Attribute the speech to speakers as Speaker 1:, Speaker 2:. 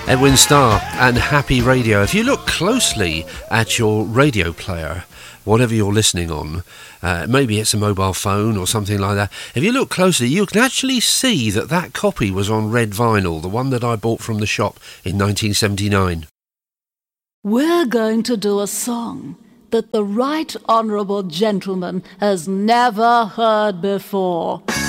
Speaker 1: Edwin Starr and Happy Radio. If you look closely at your radio player, whatever you're listening on, maybe it's a mobile phone or something like that, if you look closely you can actually see that that copy was on red vinyl, the one that I bought from the shop in 1979.
Speaker 2: We're going to do a song that the Right Honourable Gentleman has never heard before.